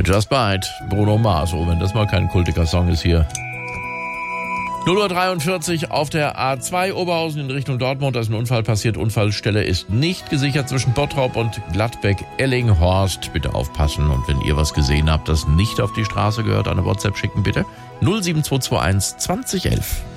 Just Bite, Bruno Mars. Oh, wenn das mal kein kultiger Song ist hier. 0:43 Uhr auf der A2 Oberhausen in Richtung Dortmund. Da ist ein Unfall passiert. Unfallstelle ist nicht gesichert zwischen Bottrop und Gladbeck-Ellinghorst. Bitte aufpassen. Und wenn ihr was gesehen habt, das nicht auf die Straße gehört, eine WhatsApp schicken bitte. 07221 2011.